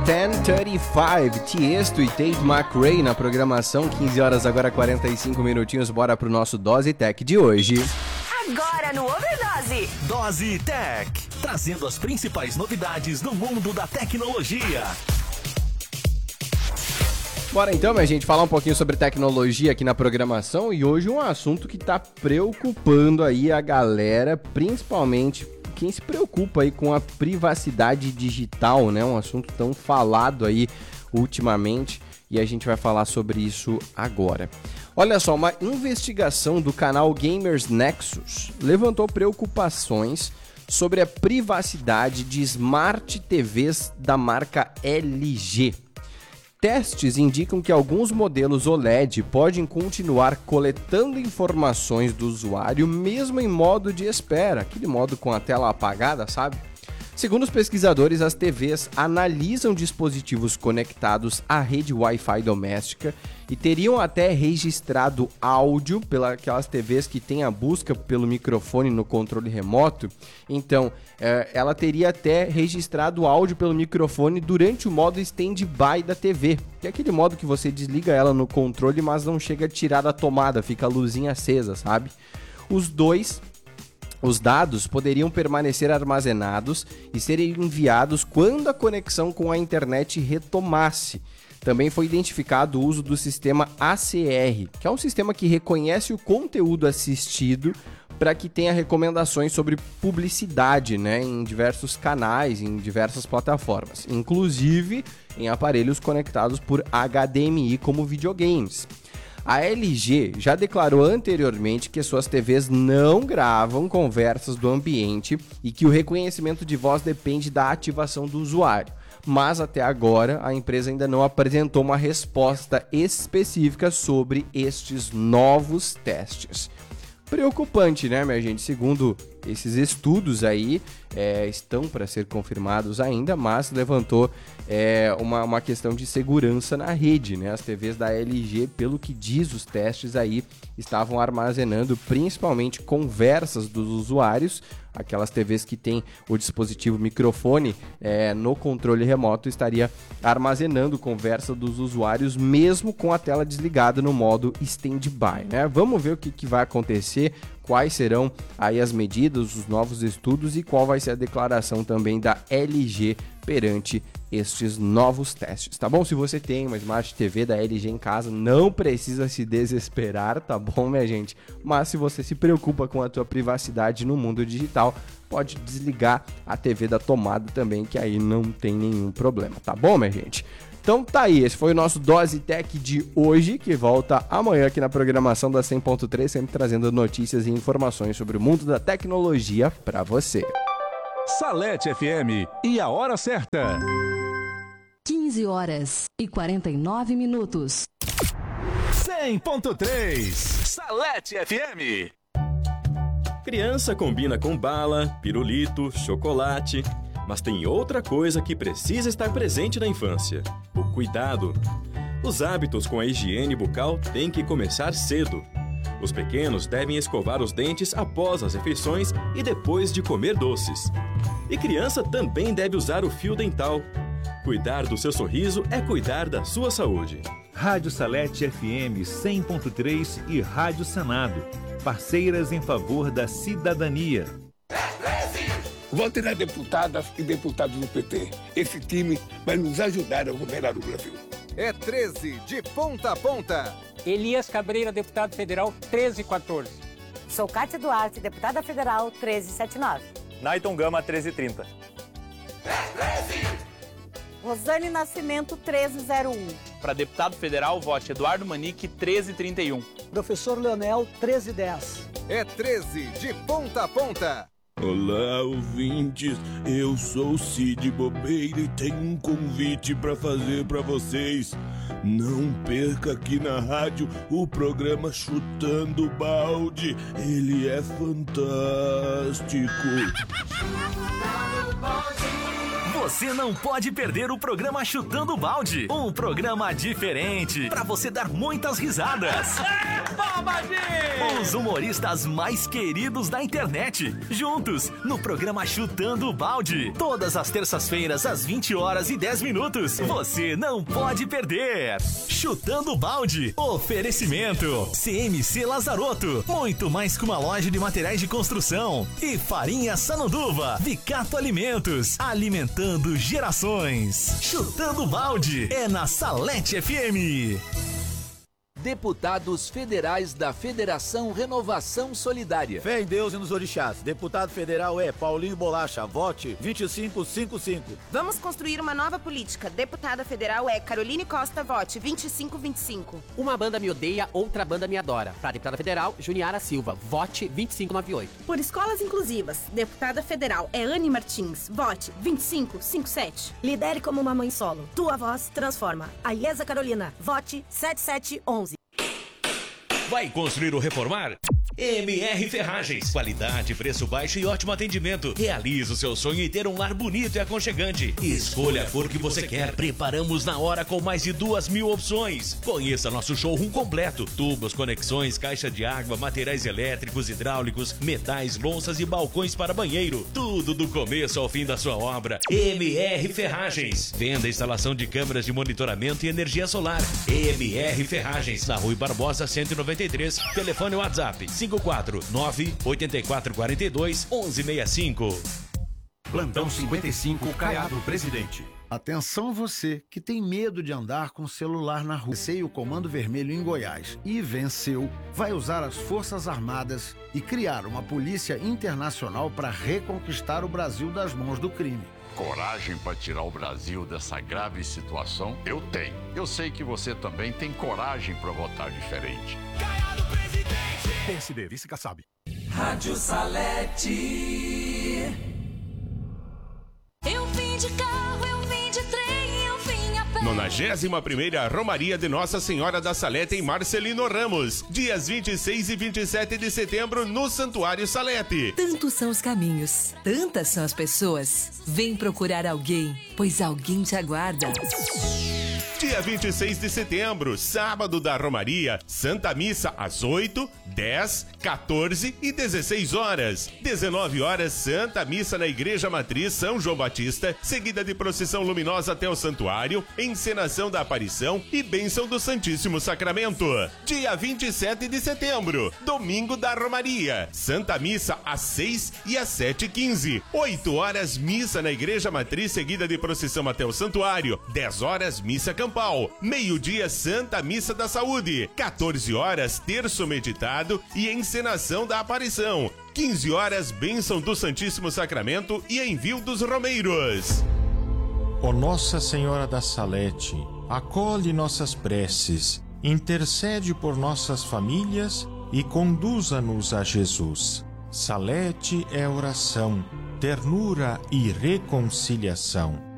10:35, Tiesto e Tate McRae na programação, 15 horas agora 45 minutinhos, bora pro nosso Dose Tech de hoje. Agora no Overdose. Dose Tech, trazendo as principais novidades do mundo da tecnologia. Bora então, minha gente, falar um pouquinho sobre tecnologia aqui na programação e hoje um assunto que tá preocupando aí a galera, principalmente quem se preocupa aí com a privacidade digital, né? Um assunto tão falado aí ultimamente e a gente vai falar sobre isso agora. Olha só, uma investigação do canal Gamers Nexus levantou preocupações sobre a privacidade de Smart TVs da marca LG. Testes indicam que alguns modelos OLED podem continuar coletando informações do usuário mesmo em modo de espera, aquele modo com a tela apagada, sabe? Segundo os pesquisadores, as TVs analisam dispositivos conectados à rede Wi-Fi doméstica e teriam até registrado áudio pelas TVs que têm a busca pelo microfone no controle remoto. Então, ela teria até registrado áudio pelo microfone durante o modo stand-by da TV, que é aquele modo que você desliga ela no controle, mas não chega a tirar da tomada, fica a luzinha acesa, sabe? Os dados poderiam permanecer armazenados e serem enviados quando a conexão com a internet retomasse. Também foi identificado o uso do sistema ACR, que é um sistema que reconhece o conteúdo assistido para que tenha recomendações sobre publicidade, né, em diversos canais, em diversas plataformas, inclusive em aparelhos conectados por HDMI como videogames. A LG já declarou anteriormente que suas TVs não gravam conversas do ambiente e que o reconhecimento de voz depende da ativação do usuário. Mas até agora a empresa ainda não apresentou uma resposta específica sobre estes novos testes. Preocupante, né, minha gente? Segundo esses estudos aí, estão para ser confirmados ainda, mas levantou uma questão de segurança na rede, né? As TVs da LG, pelo que diz os testes aí, estavam armazenando principalmente conversas dos usuários. Aquelas TVs que tem o dispositivo microfone no controle remoto estaria armazenando conversa dos usuários mesmo com a tela desligada no modo stand-by, né? Vamos ver o que vai acontecer, quais serão aí as medidas, os novos estudos e qual vai ser a declaração também da LG perante estes novos testes, tá bom? Se você tem uma Smart TV da LG em casa, não precisa se desesperar, tá bom, minha gente? Mas se você se preocupa com a tua privacidade no mundo digital, pode desligar a TV da tomada também, que aí não tem nenhum problema, tá bom, minha gente? Então tá aí, esse foi o nosso Dose Tech de hoje, que volta amanhã aqui na programação da 100.3, sempre trazendo notícias e informações sobre o mundo da tecnologia pra você. Salete FM e a hora certa. 15 horas e 49 minutos. 100.3 Salete FM. Criança combina com bala, pirulito, chocolate, mas tem outra coisa que precisa estar presente na infância: o cuidado. Os hábitos com a higiene bucal têm que começar cedo. Os pequenos devem escovar os dentes após as refeições e depois de comer doces. E criança também deve usar o fio dental. Cuidar do seu sorriso é cuidar da sua saúde. Rádio Salete FM 100.3 e Rádio Senado, parceiras em favor da cidadania. Vote na deputada e deputados do PT. Esse time vai nos ajudar a governar o Brasil. É 13 de ponta a ponta. Elias Cabreira, deputado federal, 1314. Sou Cátia Duarte, deputada federal, 1379. Naiton Gama, 1330. Rosane Nascimento, 1301. Para deputado federal, vote Eduardo Manique, 1331. Professor Leonel, 1310. É 13 de ponta a ponta. Olá, ouvintes, eu sou o Cid Bobeira e tenho um convite para fazer para vocês. Não perca aqui na rádio o programa Chutando Balde, ele é fantástico. Você não pode perder o programa Chutando Balde. Um programa diferente pra você dar muitas risadas. Os humoristas mais queridos da internet, juntos no programa Chutando Balde. Todas as terças-feiras às 20h10. Você não pode perder. Chutando Balde. Oferecimento CMC Lazarotto. Muito mais que uma loja de materiais de construção. E Farinha Sananduva. Vicato Alimentos. Alimentando gerações. Chutando Balde é na Salete FM. Deputados federais da Federação Renovação Solidária. Fé em Deus e nos orixás. Deputado federal é Paulinho Bolacha. Vote 2555. Vamos construir uma nova política. Deputada federal é Caroline Costa. Vote 2525. Uma banda me odeia, outra banda me adora. Para deputada federal, Juniara Silva. Vote 2598. Por escolas inclusivas. Deputada federal é Anne Martins. Vote 2557. Lidere como uma mãe solo. Tua voz transforma. A Ilesa Carolina. Vote 7711. Vai construir ou reformar? MR Ferragens. Qualidade, preço baixo e ótimo atendimento. Realize o seu sonho em ter um lar bonito e aconchegante. Escolha a cor que você quer. Preparamos na hora com mais de 2.000 opções. Conheça nosso showroom completo. Tubos, conexões, caixa de água, materiais elétricos, hidráulicos, metais, louças e balcões para banheiro. Tudo do começo ao fim da sua obra. MR Ferragens. Venda e instalação de câmeras de monitoramento e energia solar. MR Ferragens. Na Rui Barbosa 193. Telefone WhatsApp 549-8442-1165. Plantão 55, Caiado Presidente. Atenção você que tem medo de andar com o celular na rua. Comecei o Comando Vermelho em Goiás e venceu. Vai usar as Forças Armadas e criar uma polícia internacional para reconquistar o Brasil das mãos do crime. Coragem para tirar o Brasil dessa grave situação? Eu tenho. Eu sei que você também tem coragem para votar diferente. Caiado Presidente! PSD, Vice-Kassab. Rádio Salete. Eu vim de carro, eu vim de trem, eu vim a pé. 91ª Romaria de Nossa Senhora da Salete em Marcelino Ramos. Dias 26 e 27 de setembro no Santuário Salete. Tantos são os caminhos, tantas são as pessoas. Vem procurar alguém, pois alguém te aguarda. Dia 26 de setembro, sábado da Romaria, Santa Missa às 8, 10, 14 e 16 horas. 19 horas, Santa Missa na Igreja Matriz São João Batista, seguida de procissão luminosa até o santuário, encenação da aparição e bênção do Santíssimo Sacramento. Dia 27 de setembro, domingo da Romaria, Santa Missa às 6 e às 7h15. 8 horas, missa na Igreja Matriz, seguida de procissão até o santuário. 10 horas, missa campal. Meio-dia, Santa Missa da Saúde. 14 horas, terço meditado e encenação da aparição. 15 horas, bênção do Santíssimo Sacramento e envio dos romeiros. Ó Nossa Senhora da Salete, acolhe nossas preces, intercede por nossas famílias e conduza-nos a Jesus. Salete é oração, ternura e reconciliação.